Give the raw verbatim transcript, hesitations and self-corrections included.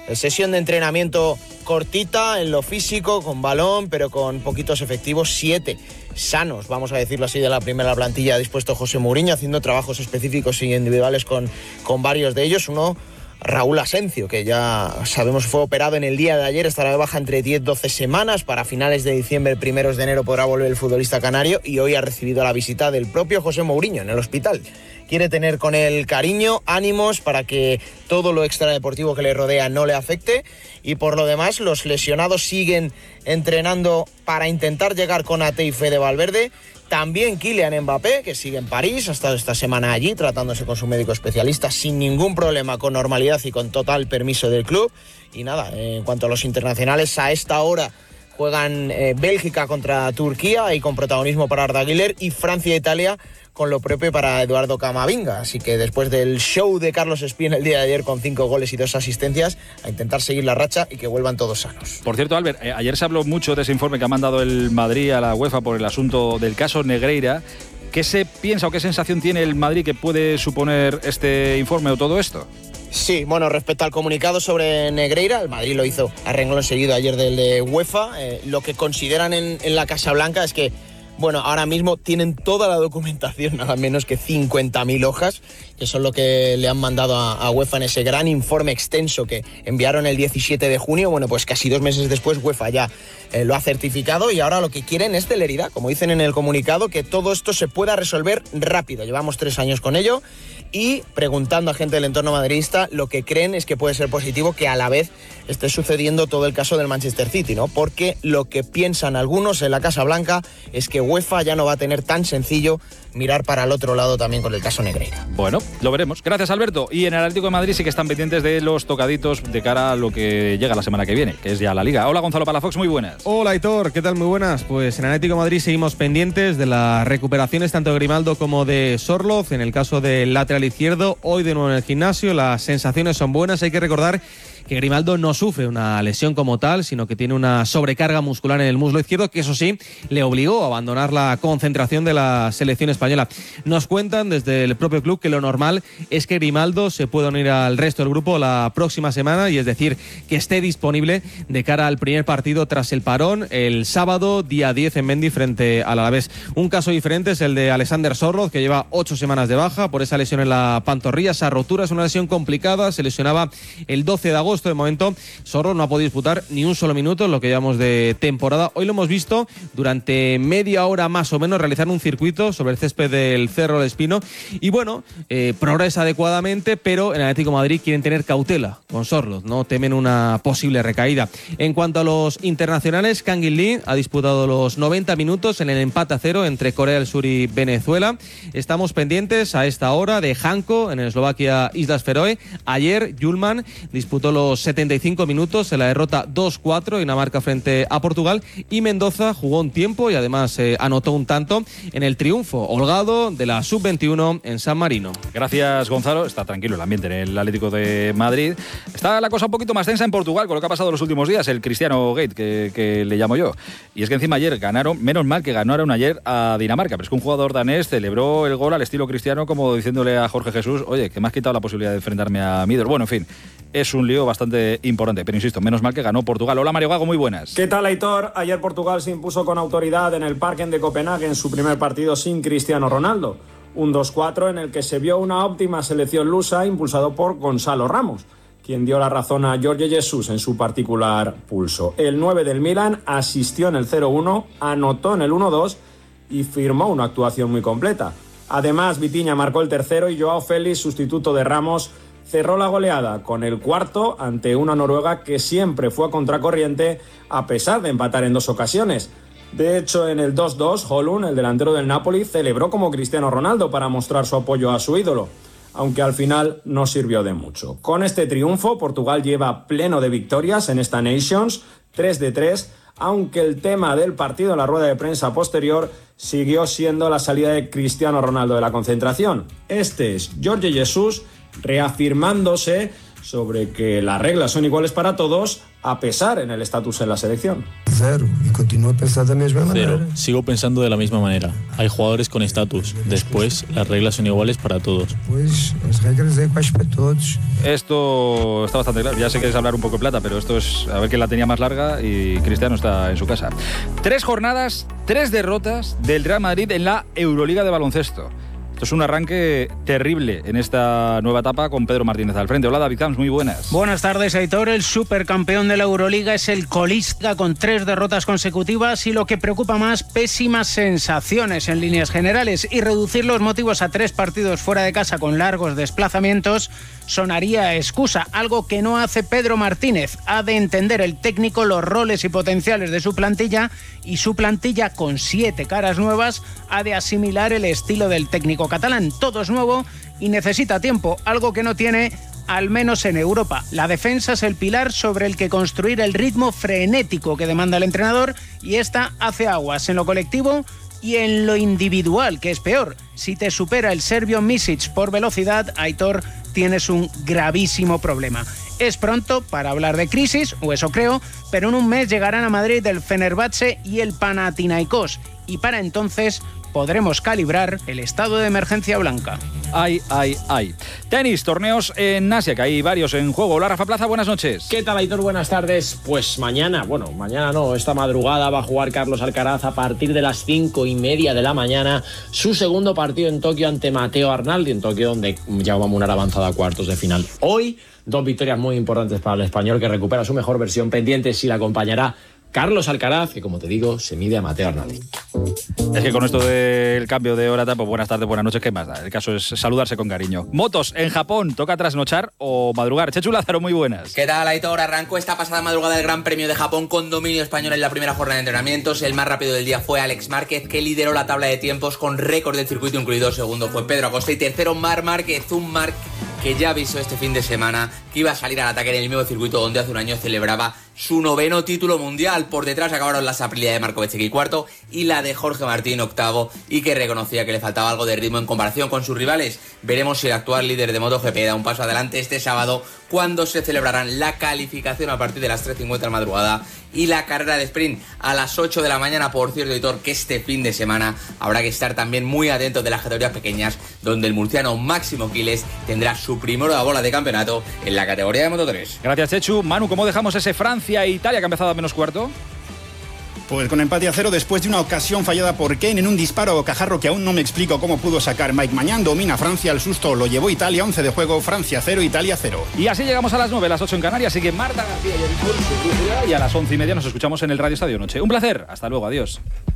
Sesión de entrenamiento cortita en lo físico, con balón, pero con poquitos efectivos, siete sanos, vamos a decirlo así, de la primera plantilla ha dispuesto José Mourinho, haciendo trabajos específicos y individuales con, con varios de ellos. Uno, Raúl Asencio, que ya sabemos fue operado en el día de ayer, estará de baja entre diez a doce semanas, para finales de diciembre, primeros de enero podrá volver el futbolista canario, y hoy ha recibido la visita del propio José Mourinho en el hospital. Quiere tener con él cariño, ánimos para que todo lo extradeportivo que le rodea no le afecte, y por lo demás los lesionados siguen entrenando para intentar llegar con Ate y Fede Valverde. También Kylian Mbappé, que sigue en París, ha estado esta semana allí tratándose con su médico especialista sin ningún problema, con normalidad y con total permiso del club. Y nada, en cuanto a los internacionales, a esta hora juegan eh, Bélgica contra Turquía y con protagonismo para Arda Güler, y Francia e Italia con lo propio para Eduardo Camavinga. Así que después del show de Carlos Espín el día de ayer con cinco goles y dos asistencias, a intentar seguir la racha y que vuelvan todos sanos. Por cierto, Albert, eh, ayer se habló mucho de ese informe que ha mandado el Madrid a la UEFA por el asunto del caso Negreira. ¿Qué se piensa o qué sensación tiene el Madrid que puede suponer este informe o todo esto? Sí, bueno, respecto al comunicado sobre Negreira, el Madrid lo hizo a renglón seguido ayer del de UEFA. Eh, lo que consideran en, en la Casa Blanca es que, bueno, ahora mismo tienen toda la documentación, nada menos que cincuenta mil hojas, que son lo que le han mandado a, a UEFA en ese gran informe extenso que enviaron el diecisiete de junio. Bueno, pues casi dos meses después UEFA ya eh, lo ha certificado, y ahora lo que quieren es celeridad, como dicen en el comunicado, que todo esto se pueda resolver rápido. Llevamos tres años con ello, y preguntando a gente del entorno madridista, lo que creen es que puede ser positivo que a la vez esté sucediendo todo el caso del Manchester City, ¿no? Porque lo que piensan algunos en la Casa Blanca es que UEFA ya no va a tener tan sencillo mirar para el otro lado también con el caso Negreira. Bueno, lo veremos. Gracias, Alberto. Y en el Atlético de Madrid sí que están pendientes de los tocaditos de cara a lo que llega la semana que viene, que es ya la Liga. Hola, Gonzalo Palafox, muy buenas. Hola, Aitor, ¿qué tal? Muy buenas. Pues en el Atlético de Madrid seguimos pendientes de las recuperaciones tanto de Grimaldo como de Sorloth. En el caso del lateral izquierdo, hoy de nuevo en el gimnasio, las sensaciones son buenas. Hay que recordar que Grimaldo no sufre una lesión como tal, sino que tiene una sobrecarga muscular en el muslo izquierdo, que eso sí, le obligó a abandonar la concentración de la selección española. Nos cuentan desde el propio club que lo normal es que Grimaldo se pueda unir al resto del grupo la próxima semana, y es decir, que esté disponible de cara al primer partido tras el parón, el sábado, día diez en Mendy, frente al Alavés. Un caso diferente es el de Alexander Sorloth, que lleva ocho semanas de baja por esa lesión en la pantorrilla. Esa rotura es una lesión complicada, se lesionaba el doce de agosto. De momento, Sorloth no ha podido disputar ni un solo minuto en lo que llevamos de temporada. Hoy lo hemos visto durante media hora más o menos realizar un circuito sobre el césped del Cerro del Espino, y bueno, eh, progresa adecuadamente, pero en el Atlético de Madrid quieren tener cautela con Sorloth, no temen una posible recaída. En cuanto a los internacionales, Kangin Lee ha disputado los noventa minutos en el empate a cero entre Corea del Sur y Venezuela. Estamos pendientes a esta hora de Janko en el Eslovaquia Islas Feroe. Ayer Julman disputó los setenta y cinco minutos en la derrota dos cuatro en Dinamarca frente a Portugal, y Mendoza jugó un tiempo y además eh, anotó un tanto en el triunfo holgado de la sub veintiuno en San Marino. Gracias, Gonzalo. Está tranquilo el ambiente en el Atlético de Madrid. Está la cosa un poquito más tensa en Portugal con lo que ha pasado los últimos días, el Cristiano Gate, que, que le llamo yo. Y es que encima ayer ganaron, menos mal que ganaron ayer a Dinamarca, pero es que un jugador danés celebró el gol al estilo Cristiano, como diciéndole a Jorge Jesús, oye, que me has quitado la posibilidad de enfrentarme a Midor. Bueno, en fin, es un lío bastante importante, pero insisto, menos mal que ganó Portugal. Hola, Mario Gago, muy buenas. ¿Qué tal, Aitor? Ayer Portugal se impuso con autoridad en el Parken de Copenhague en su primer partido sin Cristiano Ronaldo. Un dos cuatro en el que se vio una óptima selección lusa impulsado por Gonzalo Ramos, quien dio la razón a Jorge Jesus en su particular pulso. El nueve del Milan asistió en el cero uno, anotó en el uno dos y firmó una actuación muy completa. Además, Vitinha marcó el tercero y Joao Félix, sustituto de Ramos, cerró la goleada con el cuarto ante una Noruega que siempre fue a contracorriente a pesar de empatar en dos ocasiones. De hecho, en el dos dos, Højlund, el delantero del Napoli, celebró como Cristiano Ronaldo para mostrar su apoyo a su ídolo, aunque al final no sirvió de mucho. Con este triunfo, Portugal lleva pleno de victorias en esta Nations, tres de tres, aunque el tema del partido en la rueda de prensa posterior siguió siendo la salida de Cristiano Ronaldo de la concentración. Este es Jorge Jesus reafirmándose sobre que las reglas son iguales para todos, a pesar en el estatus en la selección. Cero. Y continúo pensando de la misma manera. Cero. Sigo pensando de la misma manera. Hay jugadores con estatus. Después, las reglas son iguales para todos. Pues las reglas son iguales para todos. Esto está bastante claro. Ya sé que quieres hablar un poco de plata, pero esto es a ver quién la tenía más larga y Cristiano está en su casa. Tres jornadas, tres derrotas del Real Madrid en la Euroliga de baloncesto. Esto es un arranque terrible en esta nueva etapa con Pedro Martínez al frente. Hola, David Camps, muy buenas. Buenas tardes, Aitor. El supercampeón de la Euroliga es el colista con tres derrotas consecutivas y lo que preocupa más, pésimas sensaciones en líneas generales, y reducir los motivos a tres partidos fuera de casa con largos desplazamientos sonaría a excusa, algo que no hace Pedro Martínez. Ha de entender el técnico los roles y potenciales de su plantilla, y su plantilla, con siete caras nuevas, ha de asimilar el estilo del técnico catalán. Todo es nuevo y necesita tiempo, algo que no tiene, al menos en Europa. La defensa es el pilar sobre el que construir el ritmo frenético que demanda el entrenador, y esta hace aguas en lo colectivo y en lo individual, que es peor. Si te supera el serbio Misic por velocidad, Aitor, tienes un gravísimo problema. Es pronto para hablar de crisis, o eso creo, pero en un mes llegarán a Madrid el Fenerbahce y el Panathinaikos, y para entonces podremos calibrar el estado de emergencia blanca. Ay, ay, ay. Tenis, torneos en Asia, que hay varios en juego. Hola, Rafa Plaza, buenas noches. ¿Qué tal, Aitor? Buenas tardes. Pues mañana, bueno, mañana no, esta madrugada va a jugar Carlos Alcaraz a partir de las cinco y media de la mañana su segundo partido en Tokio ante Matteo Arnaldi, en Tokio, donde Jaume Munar ha avanzado a cuartos de final. Hoy, dos victorias muy importantes para el español, que recupera su mejor versión. Pendiente si la acompañará Carlos Alcaraz, que como te digo, se mide a Matteo Arnaldi. Es que con esto del cambio de hora, pues buenas tardes, buenas noches, ¿qué más da? El caso es saludarse con cariño. Motos en Japón, ¿toca trasnochar o madrugar? Chechu Lázaro, muy buenas. ¿Qué tal, Aitor? Arrancó esta pasada madrugada el Gran Premio de Japón con dominio español en la primera jornada de entrenamientos. El más rápido del día fue Alex Márquez, que lideró la tabla de tiempos con récord del circuito incluido. Segundo fue Pedro Acosta y tercero Marc Márquez, un Marc que ya avisó este fin de semana que iba a salir al ataque en el mismo circuito donde hace un año celebraba su noveno título mundial. Por detrás acabaron las Aprilia de Marco Bezzecchi cuarto y la de Jorge Martín octavo, y que reconocía que le faltaba algo de ritmo en comparación con sus rivales. Veremos si el actual líder de MotoGP da un paso adelante este sábado, cuando se celebrarán la calificación a partir de las tres cincuenta de la madrugada y la carrera de sprint a las ocho de la mañana. Por cierto, Aitor, que este fin de semana habrá que estar también muy atentos de las categorías pequeñas, donde el murciano Máximo Quiles tendrá su primera bola de campeonato en la categoría de Moto tres. Gracias, Chechu. Manu, ¿cómo dejamos ese Francia e Italia que ha empezado a menos cuarto? Pues con empate a cero después de una ocasión fallada por Kane en un disparo a bocajarro que aún no me explico cómo pudo sacar Mike Mañán. Domina Francia, el susto lo llevó Italia, once de juego, Francia cero, Italia cero. Y así llegamos a las nueve, las ocho en Canarias. Sigue Marta García y a las once y media nos escuchamos en el Radio Estadio Noche. Un placer, hasta luego, adiós.